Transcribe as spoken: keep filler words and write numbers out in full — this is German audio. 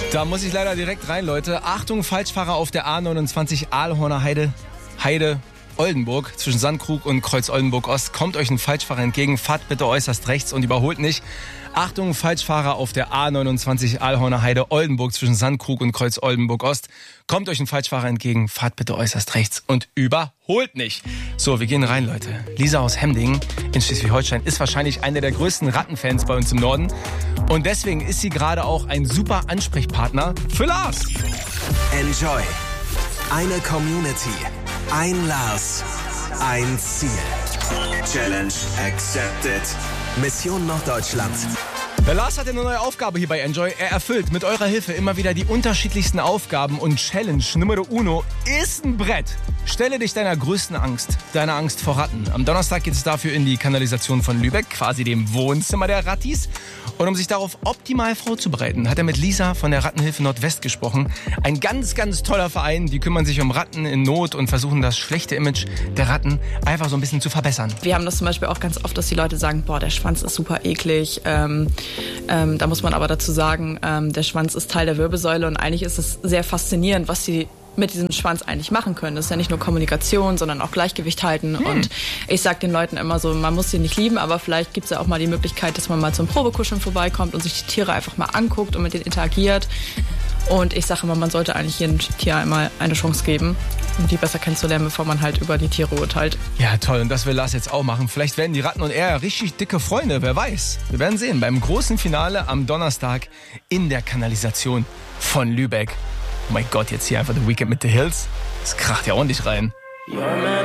Da muss ich leider direkt rein, Leute. Achtung, Falschfahrer auf der A neunundzwanzig Aalhorner Heide, Heide, Oldenburg, zwischen Sandkrug und Kreuz Oldenburg Ost. Kommt euch ein Falschfahrer entgegen, fahrt bitte äußerst rechts und überholt nicht. Achtung, Falschfahrer auf der A neunundzwanzig Aalhorner Heide, Oldenburg, zwischen Sandkrug und Kreuz Oldenburg Ost. Kommt euch ein Falschfahrer entgegen, fahrt bitte äußerst rechts und überholt nicht. So, wir gehen rein, Leute. Lisa aus Hemdingen in Schleswig-Holstein ist wahrscheinlich eine der größten Rattenfans bei uns im Norden. Und deswegen ist sie gerade auch ein super Ansprechpartner für Lars. Enjoy. Eine Community. Ein Lars. Ein Ziel. Challenge accepted. Mission Norddeutschland. Der Lars hat eine neue Aufgabe hier bei Enjoy. Er erfüllt mit eurer Hilfe immer wieder die unterschiedlichsten Aufgaben und Challenge Numero Uno ist ein Brett. Stelle dich deiner größten Angst, deiner Angst vor Ratten. Am Donnerstag geht es dafür in die Kanalisation von Lübeck, quasi dem Wohnzimmer der Rattis. Und um sich darauf optimal vorzubereiten, hat er mit Lisa von der Rattenhilfe Nordwest gesprochen. Ein ganz, ganz toller Verein. Die kümmern sich um Ratten in Not und versuchen das schlechte Image der Ratten einfach so ein bisschen zu verbessern. Wir haben das zum Beispiel auch ganz oft, dass die Leute sagen, boah, der Schwanz ist super eklig. Ähm, ähm, da muss man aber dazu sagen, ähm, der Schwanz ist Teil der Wirbelsäule und eigentlich ist es sehr faszinierend, was sie mit diesem Schwanz eigentlich machen können. Das ist ja nicht nur Kommunikation, sondern auch Gleichgewicht halten. Hm. Und ich sage den Leuten immer so, man muss sie nicht lieben, aber vielleicht gibt es ja auch mal die Möglichkeit, dass man mal zum Probekuscheln vorbeikommt und sich die Tiere einfach mal anguckt und mit denen interagiert. Und ich sage immer, man sollte eigentlich jedem Tier einmal eine Chance geben, um die besser kennenzulernen, bevor man halt über die Tiere urteilt. Ja, toll. Und das will Lars jetzt auch machen. Vielleicht werden die Ratten und er richtig dicke Freunde, wer weiß. Wir werden sehen beim großen Finale am Donnerstag in der Kanalisation von Lübeck. Oh mein Gott, jetzt hier einfach The Weeknd mit The Hills. Das kracht ja ordentlich rein.